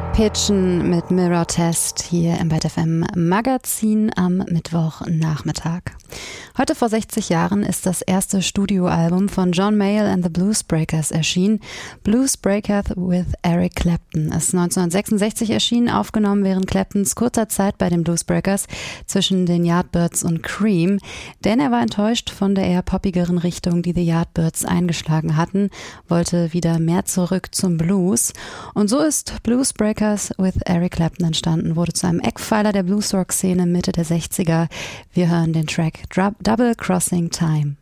Pitchen mit Mirror Test hier im Byte FM Magazin am Mittwochnachmittag. Heute vor 60 Jahren ist das erste Studioalbum von John Mayall and the Bluesbreakers erschienen. Bluesbreakers with Eric Clapton ist 1966 erschienen, aufgenommen während Claptons kurzer Zeit bei den Bluesbreakers zwischen den Yardbirds und Cream. Denn er war enttäuscht von der eher poppigeren Richtung, die die Yardbirds eingeschlagen hatten, wollte wieder mehr zurück zum Blues. Und so ist Bluesbreakers with Eric Clapton entstanden, wurde zu einem Eckpfeiler der Bluesrock-Szene Mitte der 60er. Wir hören den Track Double Crossing Time.